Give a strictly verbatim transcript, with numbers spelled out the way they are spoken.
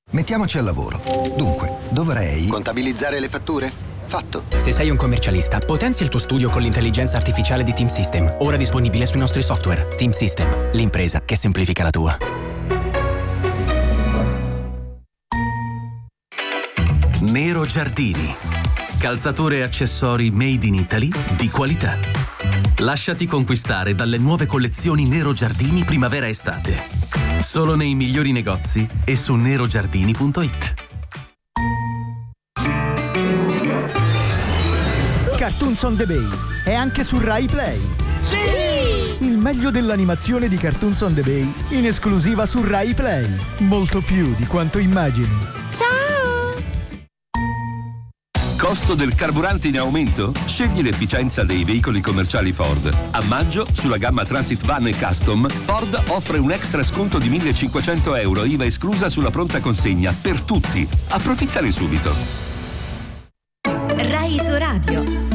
Mettiamoci al lavoro. Dunque, dovrei... Contabilizzare le fatture? Fatto. Se sei un commercialista, potenzia il tuo studio con l'intelligenza artificiale di Team System, ora disponibile sui nostri software. Team System, l'impresa che semplifica la tua. Nero Giardini. Calzature e accessori made in Italy di qualità. Lasciati conquistare dalle nuove collezioni Nero Giardini primavera-estate. Solo nei migliori negozi e su nerogiardini punto it. Cartoons on the Bay è anche su Rai Play. Sì! Il meglio dell'animazione di Cartoons on the Bay in esclusiva su Rai Play. Molto più di quanto immagini. Ciao! Costo del carburante in aumento? Scegli l'efficienza dei veicoli commerciali Ford. A maggio, sulla gamma Transit Van e Custom, Ford offre un extra sconto di millecinquecento euro, I V A esclusa sulla pronta consegna, per tutti. Approfittane subito. Rai Iso Radio.